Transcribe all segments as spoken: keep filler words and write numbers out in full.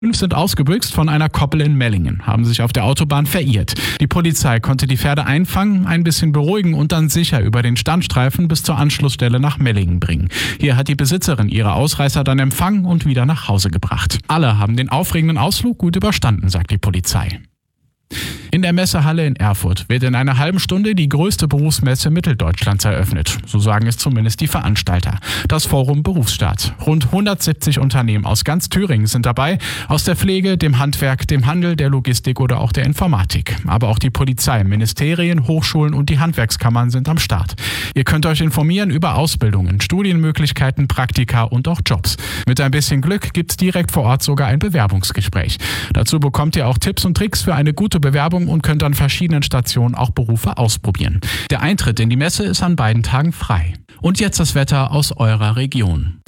Fünf sind ausgebüxt von einer Koppel in Mellingen, haben sich auf der Autobahn verirrt. Die Polizei konnte die Pferde einfangen, ein bisschen beruhigen und dann sicher über den Standstreifen bis zur Anschlussstelle nach Mellingen bringen. Hier hat die Besitzerin ihre Ausreißer dann empfangen und wieder nach Hause gebracht. Alle haben den aufregenden Ausflug gut überstanden, sagt die Polizei. In der Messehalle in Erfurt wird in einer halben Stunde die größte Berufsmesse Mitteldeutschlands eröffnet. So sagen es zumindest die Veranstalter. Das Forum Berufsstart. Rund hundertsiebzig Unternehmen aus ganz Thüringen sind dabei. Aus der Pflege, dem Handwerk, dem Handel, der Logistik oder auch der Informatik. Aber auch die Polizei, Ministerien, Hochschulen und die Handwerkskammern sind am Start. Ihr könnt euch informieren über Ausbildungen, Studienmöglichkeiten, Praktika und auch Jobs. Mit ein bisschen Glück gibt's direkt vor Ort sogar ein Bewerbungsgespräch. Dazu bekommt ihr auch Tipps und Tricks für eine gute Bewerbung und könnt an verschiedenen Stationen auch Berufe ausprobieren. Der Eintritt in die Messe ist an beiden Tagen frei. Und jetzt das Wetter aus eurer Region.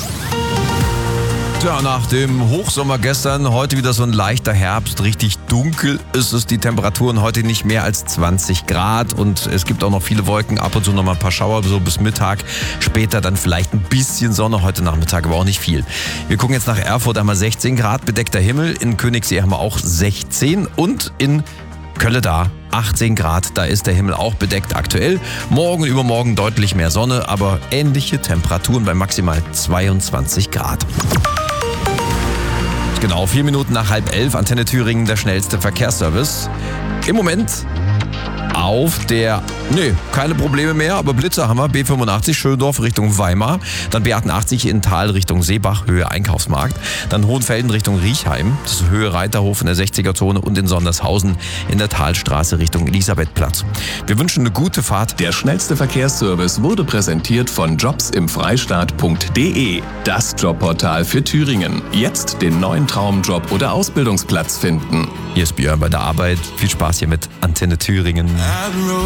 Ja, nach dem Hochsommer gestern, heute wieder so ein leichter Herbst, richtig dunkel ist es, die Temperaturen heute nicht mehr als zwanzig Grad und es gibt auch noch viele Wolken, ab und zu noch mal ein paar Schauer, so bis Mittag, später dann vielleicht ein bisschen Sonne, heute Nachmittag aber auch nicht viel. Wir gucken jetzt nach Erfurt, einmal sechzehn Grad, bedeckter Himmel, in Königssee haben wir auch sechzehn und in Kölle da achtzehn Grad, da ist der Himmel auch bedeckt aktuell. Morgen und übermorgen deutlich mehr Sonne, aber ähnliche Temperaturen bei maximal zweiundzwanzig Grad. Genau, vier Minuten nach halb elf, Antenne Thüringen, der schnellste Verkehrsservice. Im Moment auf der, nee, keine Probleme mehr, aber Blitzer haben wir, B fünfundachtzig, Schöndorf Richtung Weimar, dann B achtundachtzig in Tal Richtung Seebach, Höhe Einkaufsmarkt, dann Hohenfelden Richtung Riechheim, das ist Höhe Reiterhof in der sechziger-Zone und in Sondershausen in der Talstraße Richtung Elisabethplatz. Wir wünschen eine gute Fahrt. Der schnellste Verkehrsservice wurde präsentiert von jobs im freistaat punkt de, das Jobportal für Thüringen. Jetzt den neuen Traumjob oder Ausbildungsplatz finden. Hier ist Björn bei der Arbeit. Viel Spaß hier mit Antenne Thüringen.